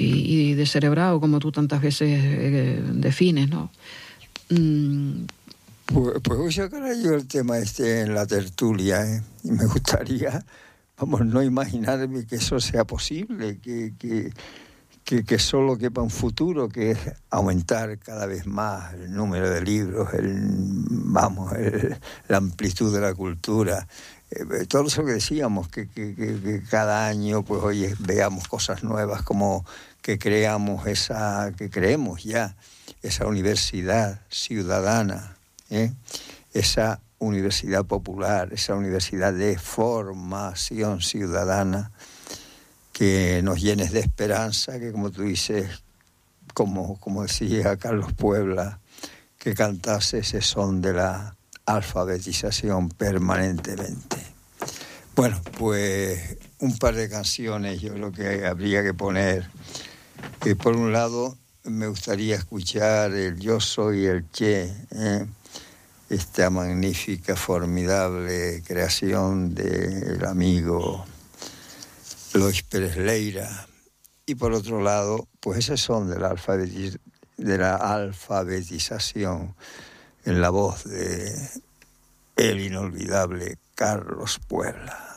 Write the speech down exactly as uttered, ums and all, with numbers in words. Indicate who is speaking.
Speaker 1: y, y descerebrado, como tú tantas veces eh, defines, ¿no? Mm.
Speaker 2: Pues, pues voy a sacar yo el tema este en la tertulia, ¿eh? Y me gustaría, vamos, no imaginarme que eso sea posible, que... que Que, que solo quepa un futuro, que es aumentar cada vez más el número de libros, el, vamos, el, la amplitud de la cultura. Eh, todo eso que decíamos, que, que, que, que cada año, pues oye, veamos cosas nuevas, como que creamos esa, que creemos ya, esa universidad ciudadana, ¿eh? Esa universidad popular, esa universidad de formación ciudadana, que nos llenes de esperanza, que como tú dices, como, como decía Carlos Puebla, que cantase ese son de la alfabetización permanentemente. Bueno, pues un par de canciones yo creo que habría que poner. Eh, por un lado, me gustaría escuchar el Yo Soy el Che, ¿eh? Esta magnífica, formidable creación del amigo Lois Pérez Leira, y por otro lado, pues ese son de la, alfabetiz- de la alfabetización en la voz de el inolvidable Carlos Puebla.